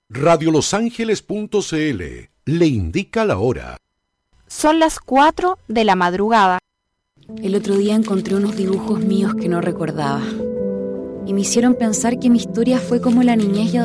radiolosangeles.cl le indica la hora. Son las 4 de la madrugada. El otro día encontré unos dibujos míos que no recordaba y me hicieron pensar que mi historia fue como la niñez y